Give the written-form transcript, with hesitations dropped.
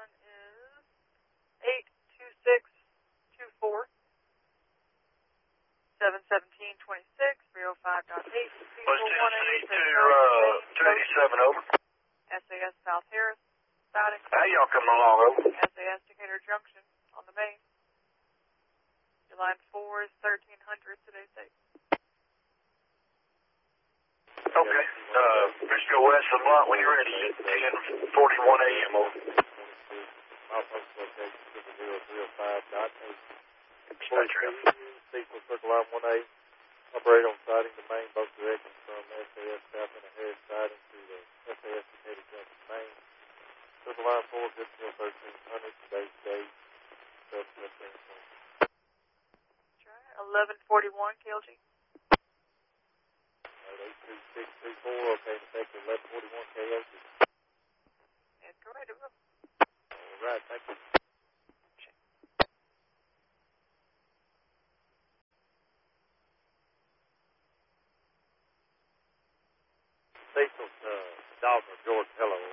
one is 82624. 71726, 305.8. What's Tennessee to 287, over. SAS South Harris, sighting. How y'all coming along, over? SAS Decatur Junction on the main. Your line 4 is 1300, today's date. Okay. Briscoe West of Blunt, when you're ready, 10:41 a.m., over. Malfunction location 0005.8. Dispatcher. Cecil Circle Line 1A. Operate on sighting the main both directions from SAS South and the Harris siding to the SAS Decatur Junction main. Circle Line 4, good till 1300, today's date, 7/15/20. 1141, KLG. 82634, okay, effective 1141 KLG. That's correct, over. All right, thank you. Cecil, Dogger, George, hello.